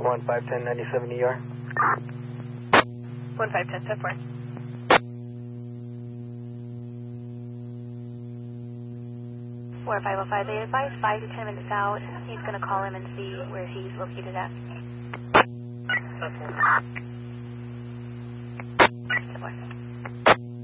1510 ER. 1510, 10-4. 4505, they advise 5 to 10 minutes out. He's going to call him and see where he's located at. 10-4.